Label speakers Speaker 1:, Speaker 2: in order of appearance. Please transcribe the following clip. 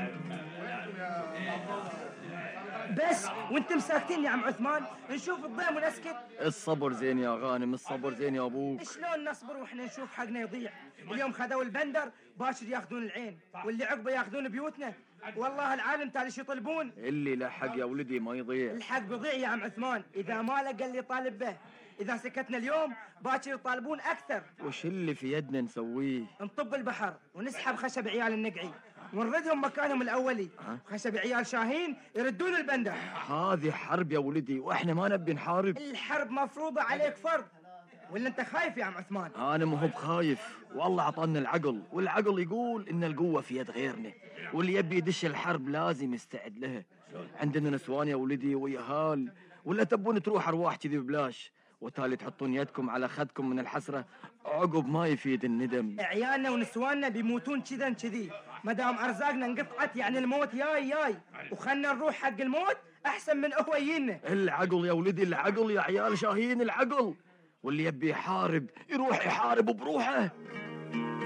Speaker 1: بس وانتم ساكتين يا عم عثمان، نشوف الضيم ونسكت.
Speaker 2: الصبر زين يا غانم، الصبر زين يا ابوك.
Speaker 1: شلون نصبر واحنا نشوف حقنا يضيع؟ اليوم خذوا البندر، باكر ياخذون العين، واللي عقبه ياخذون بيوتنا. والله العالم تالي شو يطلبون.
Speaker 2: اللي له حق يا ولدي ما يضيع.
Speaker 1: الحق بيضيع يا عم عثمان اذا ما لقى اللي طالب به. اذا سكتنا اليوم باكر يطالبون اكثر.
Speaker 2: وش اللي في يدنا نسويه؟
Speaker 1: نطب البحر ونسحب خشب عيال النقعي ونردهم مكانهم الاولي. خشب عيال شاهين يردون البندر.
Speaker 2: هذه حرب يا ولدي واحنا ما نبي نحارب.
Speaker 1: الحرب مفروضة عليك فرض، ولا انت خايف يا عم عثمان؟
Speaker 2: انا مو بخايف، والله عطانا العقل، والعقل يقول ان القوة في يد غيرنا، واللي يبي يدش الحرب لازم يستعد لها. عندنا نسوان يا ولدي ويهال، ولا تبون تروح ارواح كذي ببلاش وتالي تحطون يدكم على خدكم من الحسرة عقب ما يفيد الندم.
Speaker 1: عيالنا ونسواننا بيموتون كذي ما دام ارزاقنا انقطعت، يعني الموت جاي وخلنا نروح حق الموت احسن من هو يجينا.
Speaker 2: العقل يا ولدي، العقل يا عيال شاهين، العقل. واللي يبي يحارب يروح يحارب بروحه.